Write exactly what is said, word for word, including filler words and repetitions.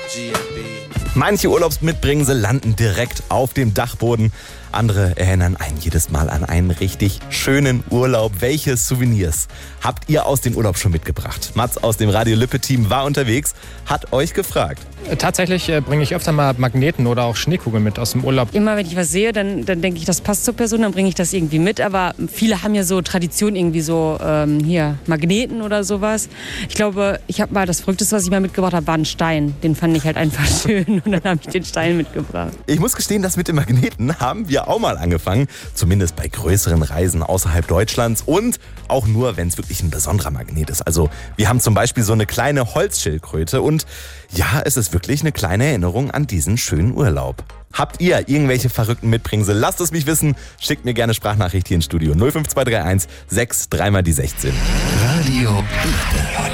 Manche Urlaubsmitbringsel landen direkt auf dem Dachboden. Andere erinnern einen jedes Mal an einen richtig schönen Urlaub. Welche Souvenirs habt ihr aus dem Urlaub schon mitgebracht? Mats aus dem Radio Lippe-Team war unterwegs, hat euch gefragt. Tatsächlich äh, bringe ich öfter mal Magneten oder auch Schneekugeln mit aus dem Urlaub. Immer wenn ich was sehe, dann, dann denke ich, das passt zur Person, dann bringe ich das irgendwie mit. Aber viele haben ja so Tradition, irgendwie so ähm, hier Magneten oder sowas. Ich glaube, ich habe mal das Verrückteste, was ich mal mitgebracht habe, war ein Stein. Den fand ich halt einfach schön und dann habe ich den Stein mitgebracht. Ich muss gestehen, das mit den Magneten haben wir auch mal angefangen. Zumindest bei größeren Reisen außerhalb Deutschlands und auch nur, wenn es wirklich ein besonderer Magnet ist. Also wir haben zum Beispiel so eine kleine Holzschildkröte und ja, es ist wirklich eine kleine Erinnerung an diesen schönen Urlaub. Habt ihr irgendwelche verrückten Mitbringsel? Lasst es mich wissen. Schickt mir gerne Sprachnachricht hier ins Studio null fünf zwei drei eins sechs drei mal die sechzehn. Radio Lippe.